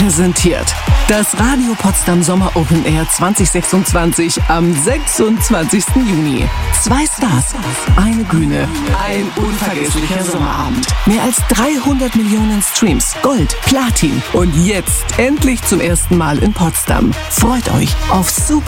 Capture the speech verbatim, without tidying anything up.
präsentiert das Radio Potsdam Sommer Open Air zwanzig sechsundzwanzig am sechsundzwanzigsten Juni. Zwei Stars, eine Bühne, ein unvergesslicher Sommerabend. Mehr als dreihundert Millionen Streams, Gold, Platin und jetzt endlich zum ersten Mal in Potsdam. Freut euch auf super